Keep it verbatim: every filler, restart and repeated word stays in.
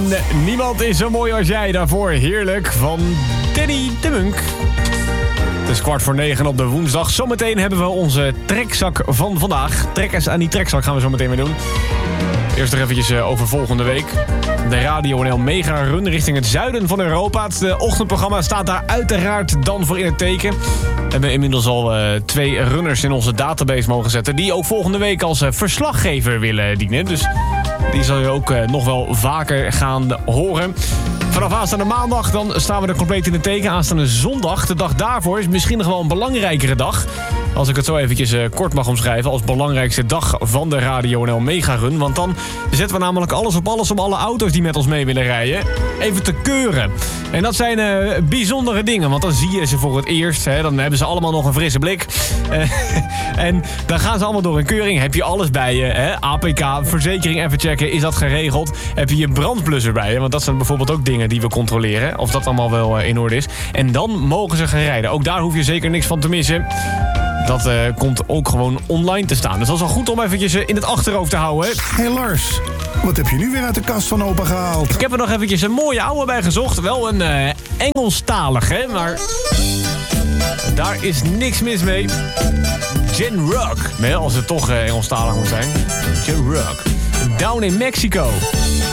Niemand is zo mooi als jij. Daarvoor heerlijk van Danny de Munk. Het is kwart voor negen op de woensdag. Zometeen hebben we onze trekzak van vandaag. Trekkers aan die trekzak gaan we zo meteen weer doen. Eerst nog eventjes over volgende week. De Radio N L Mega Run richting het zuiden van Europa. Het ochtendprogramma staat daar uiteraard dan voor in het teken. We hebben inmiddels al uh, twee runners in onze database mogen zetten... die ook volgende week als uh, verslaggever willen dienen. Dus die zal je ook uh, nog wel vaker gaan horen. Vanaf aanstaande maandag dan staan we er compleet in het teken. Aanstaande zondag, de dag daarvoor, is misschien nog wel een belangrijkere dag. Als ik het zo eventjes uh, kort mag omschrijven... als belangrijkste dag van de Radio N L Mega Run. Want dan zetten we namelijk alles op alles om alle auto's die met ons mee willen rijden... even te keuren. En dat zijn uh, bijzondere dingen, want dan zie je ze voor het eerst. Hè, dan hebben ze allemaal nog een frisse blik. Uh, en dan gaan ze allemaal door een keuring. Heb je alles bij je, hè? A P K, verzekering even checken, is dat geregeld? Heb je je brandblusser bij je? Want dat zijn bijvoorbeeld ook dingen die we controleren. Of dat allemaal wel uh, in orde is. En dan mogen ze gaan rijden. Ook daar hoef je zeker niks van te missen. Dat uh, komt ook gewoon online te staan. Dus dat is wel goed om eventjes uh, in het achterhoofd te houden. Hé hey Lars, wat heb je nu weer uit de kast van opa gehaald? Ik heb er nog eventjes een mooie oude bij gezocht. Wel een uh, Engelstalig, hè. Maar daar is niks mis mee. Jen Rock. Nee, als het toch uh, Engelstalig moet zijn. Jen Rock. Down in Mexico.